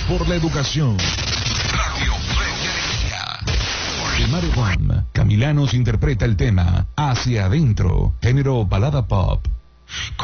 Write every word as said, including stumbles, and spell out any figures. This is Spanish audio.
por la educación. Radio Frecuencia. En Marecom, Camilanos interpreta el tema Hacia Adentro, género balada pop.